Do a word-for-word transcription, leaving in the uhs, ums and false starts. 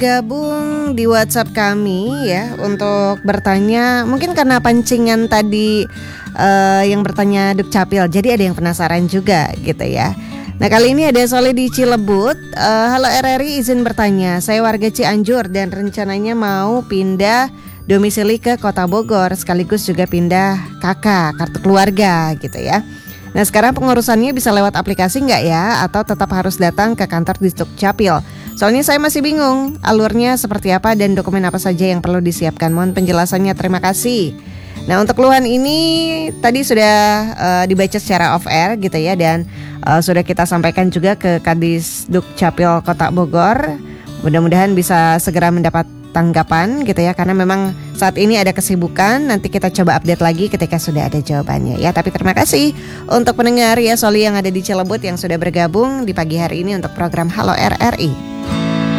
bergabung di WhatsApp kami ya untuk bertanya. Mungkin karena pancingan tadi uh, yang bertanya Dukcapil, jadi ada yang penasaran juga gitu ya. Nah kali ini ada Soleh di Cilebut. uh, Halo R R I, izin bertanya. Saya warga Cianjur dan rencananya mau pindah domisili ke Kota Bogor, sekaligus juga pindah K K, kartu keluarga gitu ya. Nah sekarang pengurusannya bisa lewat aplikasi nggak ya? Atau tetap harus datang ke kantor di Dukcapil? Soalnya saya masih bingung alurnya seperti apa dan dokumen apa saja yang perlu disiapkan. Mohon penjelasannya, terima kasih. Nah untuk keluhan ini tadi sudah uh, dibaca secara off air gitu ya. Dan uh, sudah kita sampaikan juga ke Kadis Dukcapil Kota Bogor. Mudah-mudahan bisa segera mendapat tanggapan gitu ya, karena memang saat ini ada kesibukan. Nanti kita coba update lagi ketika sudah ada jawabannya ya. Tapi terima kasih untuk pendengar ya Soli yang ada di Cilebut yang sudah bergabung di pagi hari ini untuk program Halo R R I.